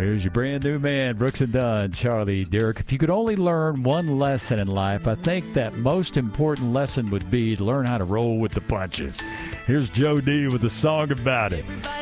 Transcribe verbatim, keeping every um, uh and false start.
Here's your brand new man, Brooks and Dunn, Charlie Derrick. If you could only learn one lesson in life, I think that most important lesson would be to learn how to roll with the punches. Here's Joe D with a song about it.